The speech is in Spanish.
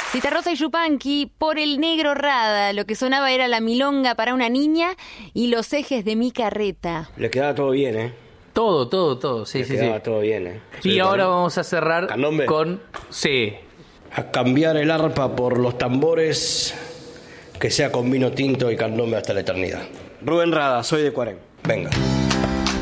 Citarrosa y Yupanqui, por el negro Rada. Lo que sonaba era la milonga para una niña y los ejes de mi carreta. Le quedaba todo bien, ¿eh? Todo, sí, Le sí, quedaba sí. todo bien, ¿eh? Y ahora vamos a cerrar ¿Candombe? con... Sí. A cambiar el arpa por los tambores, que sea con vino tinto y candombe hasta la eternidad. Rubén Rada, soy de Cuarén. Venga.